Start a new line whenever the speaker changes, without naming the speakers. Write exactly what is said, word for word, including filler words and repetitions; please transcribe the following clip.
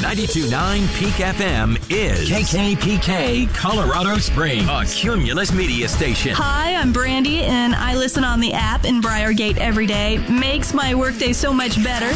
ninety-two point nine Peak F M is K K P K Colorado Springs, a Cumulus media station.
Hi, I'm Brandy, and I listen on the app in Briargate every day. Makes my workday so much better.